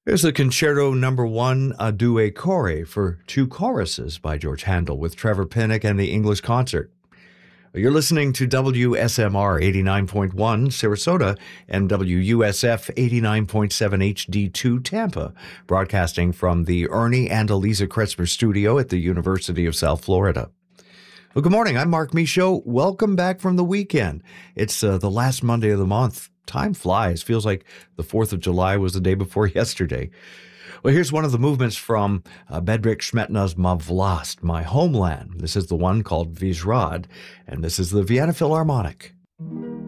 There's the Concerto Number 1 a Due Core for two choruses by George Handel with Trevor Pinnock and the English Concert. You're listening to WSMR 89.1 Sarasota and WUSF 89.7 HD2 Tampa, broadcasting from the Ernie and Eliza Kretzmer studio at the University of South Florida. Well, good morning. I'm Mark Michaud. Welcome back from the weekend. It's the last Monday of the month. Time flies. Feels like the 4th of July was the day before yesterday. Well, here's one of the movements from Bedřich Smetana's Ma Vlast, My Homeland. This is the one called Vyžrad, and this is the Vienna Philharmonic.